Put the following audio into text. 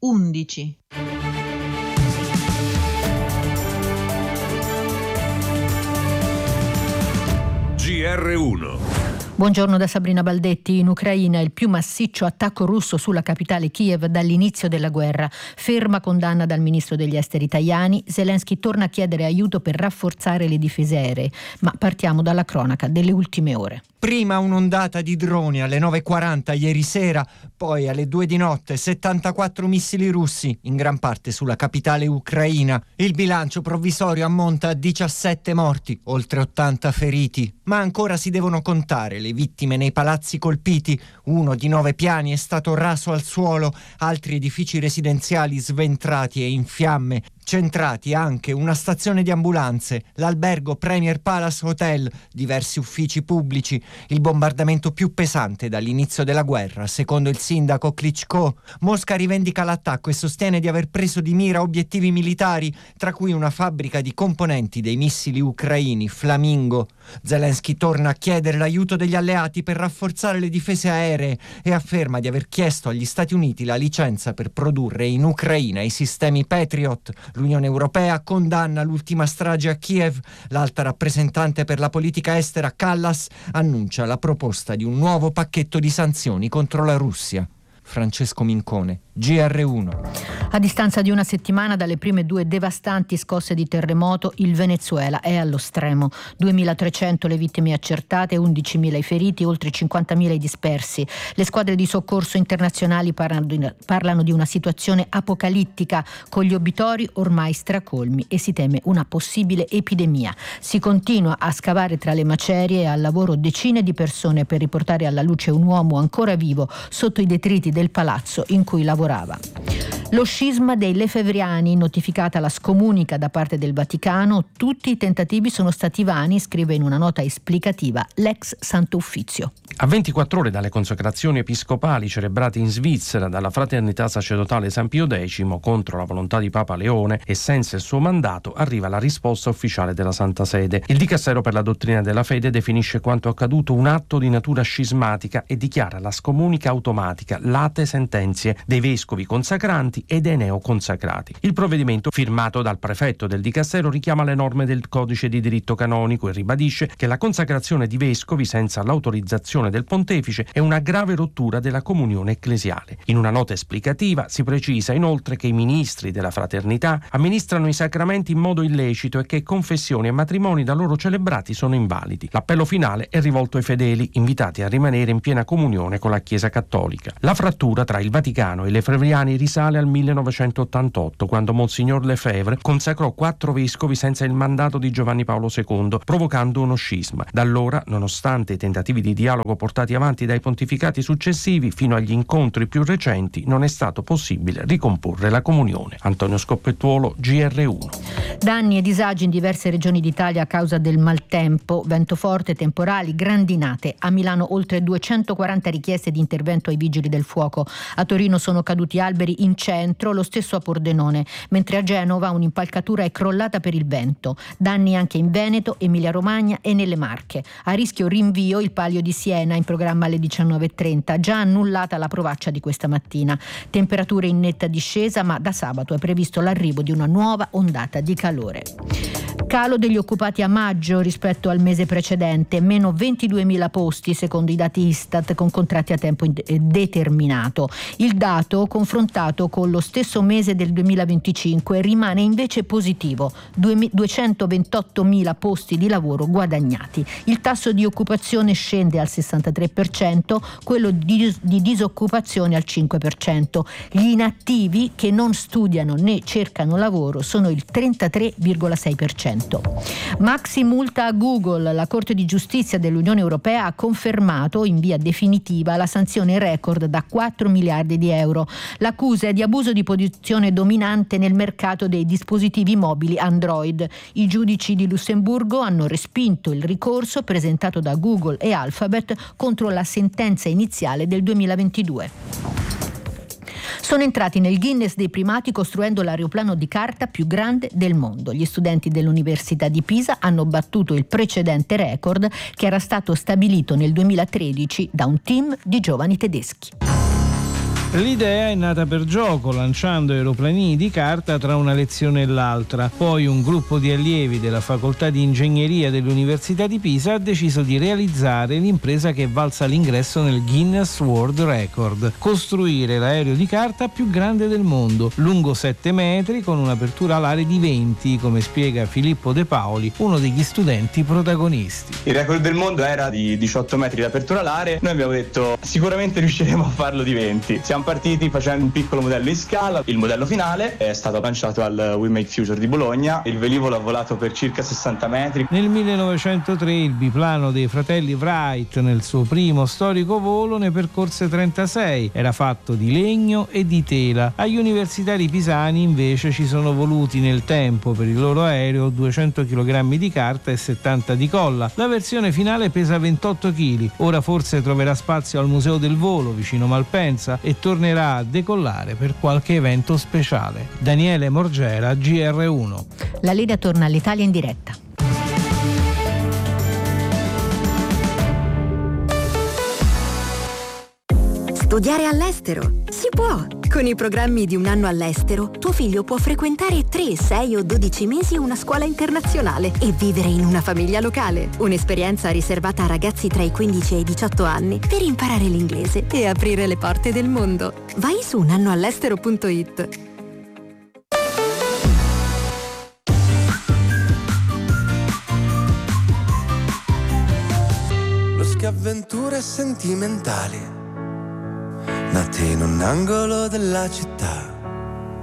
11. GR1. Buongiorno da Sabrina Baldetti. In Ucraina il più massiccio attacco russo sulla capitale Kiev dall'inizio della guerra. Ferma condanna dal ministro degli esteri Tajani. Zelensky torna a chiedere aiuto per rafforzare le difese aeree. Ma partiamo dalla cronaca delle ultime ore. Prima un'ondata di droni alle 9:40 ieri sera, poi alle 2 di notte 74 missili russi, in gran parte sulla capitale ucraina. Il bilancio provvisorio ammonta a 17 morti, oltre 80 feriti. Ma ancora si devono contare le vittime nei palazzi colpiti. Uno di 9 piani è stato raso al suolo, altri edifici residenziali sventrati e in fiamme. Centrati anche una stazione di ambulanze, l'albergo Premier Palace Hotel, diversi uffici pubblici. Il bombardamento più pesante dall'inizio della guerra, secondo il sindaco Klitschko. Mosca rivendica l'attacco e sostiene di aver preso di mira obiettivi militari, tra cui una fabbrica di componenti dei missili ucraini Flamingo. Zelensky torna a chiedere l'aiuto degli alleati per rafforzare le difese aeree e afferma di aver chiesto agli Stati Uniti la licenza per produrre in Ucraina i sistemi Patriot. L'Unione Europea condanna l'ultima strage a Kiev. L'alta rappresentante per la politica estera Kallas annuncia la proposta di un nuovo pacchetto di sanzioni contro la Russia. Francesco Mincone, GR1. A distanza di una settimana dalle prime 2 devastanti scosse di terremoto, il Venezuela è allo stremo. 2.300 le vittime accertate, 11.000 i feriti, oltre 50.000 i dispersi. Le squadre di soccorso internazionali parlano di una situazione apocalittica, con gli obitori ormai stracolmi e si teme una possibile epidemia. Si continua a scavare tra le macerie e al lavoro decine di persone per riportare alla luce un uomo ancora vivo sotto i detriti del palazzo in cui lavorava. Lo scisma dei lefebvriani, notificata la scomunica da parte del Vaticano, tutti i tentativi sono stati vani, scrive in una nota esplicativa l'ex Santo Uffizio. A 24 ore dalle consacrazioni episcopali celebrate in Svizzera dalla Fraternità Sacerdotale San Pio X contro la volontà di Papa Leone e senza il suo mandato, arriva la risposta ufficiale della Santa Sede. Il Dicastero per la dottrina della fede definisce quanto accaduto un atto di natura scismatica e dichiara la scomunica automatica, late sentenze dei vescovi consacranti e dei neoconsacrati. Il provvedimento, firmato dal prefetto del Dicastero, richiama le norme del codice di diritto canonico e ribadisce che la consacrazione di vescovi senza l'autorizzazione del pontefice è una grave rottura della comunione ecclesiale. In una nota esplicativa si precisa inoltre che i ministri della fraternità amministrano i sacramenti in modo illecito e che confessioni e matrimoni da loro celebrati sono invalidi. L'appello finale è rivolto ai fedeli, invitati a rimanere in piena comunione con la Chiesa Cattolica. La frattura tra il Vaticano e i lefebvriani risale al 1988, quando Monsignor Lefebvre consacrò 4 vescovi senza il mandato di Giovanni Paolo II, provocando uno scisma. Da allora, nonostante i tentativi di dialogo portati avanti dai pontificati successivi fino agli incontri più recenti, non è stato possibile ricomporre la comunione. Antonio Scoppettuolo, GR1. Danni e disagi in diverse regioni d'Italia a causa del maltempo, vento forte, temporali, grandinate. A Milano oltre 240 richieste di intervento ai vigili del fuoco. A Torino sono caduti alberi in centro, lo stesso a Pordenone, mentre a Genova un'impalcatura è crollata per il vento. Danni anche in Veneto, Emilia-Romagna e nelle Marche. A rischio rinvio il Palio di Siena, in programma alle 19:30, già annullata la provaccia di questa mattina. Temperature in netta discesa, ma da sabato è previsto l'arrivo di una nuova ondata di calore. Calo degli occupati a maggio rispetto al mese precedente, meno 22.000 posti secondo i dati Istat con contratti a tempo determinato. Il dato, confrontato con lo stesso mese del 2025, rimane invece positivo, 228.000 posti di lavoro guadagnati. Il tasso di occupazione scende al 63%, quello di disoccupazione al 5%. Gli inattivi che non studiano né cercano lavoro sono il 33,6%. Maxi multa a Google. La Corte di Giustizia dell'Unione Europea ha confermato in via definitiva la sanzione record da 4 miliardi di euro. L'accusa è di abuso di posizione dominante nel mercato dei dispositivi mobili Android. I giudici di Lussemburgo hanno respinto il ricorso presentato da Google e Alphabet contro la sentenza iniziale del 2022. Sono entrati nel Guinness dei primati costruendo l'aeroplano di carta più grande del mondo. Gli studenti dell'Università di Pisa hanno battuto il precedente record che era stato stabilito nel 2013 da un team di giovani tedeschi. L'idea è nata per gioco, lanciando aeroplanini di carta tra una lezione e l'altra. Poi un gruppo di allievi della facoltà di ingegneria dell'Università di Pisa ha deciso di realizzare l'impresa che valsa l'ingresso nel Guinness World Record: costruire l'aereo di carta più grande del mondo, lungo 7 metri con un'apertura alare di 20, come spiega Filippo De Paoli, uno degli studenti protagonisti. Il record del mondo era di 18 metri di apertura alare, noi abbiamo detto sicuramente riusciremo a farlo di 20. Siamo partiti facendo un piccolo modello in scala, il modello finale è stato lanciato al We Make Future di Bologna, il velivolo ha volato per circa 60 metri. Nel 1903 il biplano dei fratelli Wright nel suo primo storico volo ne percorse 36, era fatto di legno e di tela. Agli universitari pisani invece ci sono voluti nel tempo per il loro aereo 200 kg di carta e 70 di colla. La versione finale pesa 28 kg, ora forse troverà spazio al Museo del Volo vicino Malpensa e tornerà a decollare per qualche evento speciale. Daniele Morgera, GR1. La Lega torna all'Italia in diretta. Studiare all'estero? Si può! Con i programmi di un anno all'estero, tuo figlio può frequentare 3, 6 o 12 mesi una scuola internazionale e vivere in una famiglia locale. Un'esperienza riservata a ragazzi tra i 15 e i 18 anni per imparare l'inglese e aprire le porte del mondo. Vai su unannoall'estero.it. Losche avventure sentimentali nate in un angolo della città,